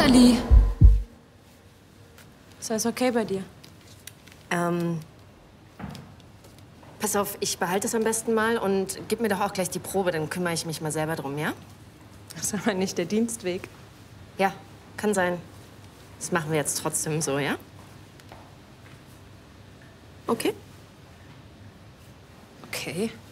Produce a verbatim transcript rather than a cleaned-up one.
Ali. Ist alles okay bei dir? Ähm, pass auf, ich behalte es am besten mal und gib mir doch auch gleich die Probe, dann kümmere ich mich mal selber drum, ja? Das ist aber nicht der Dienstweg. Ja, kann sein. Das machen wir jetzt trotzdem so, ja? Okay? Okay.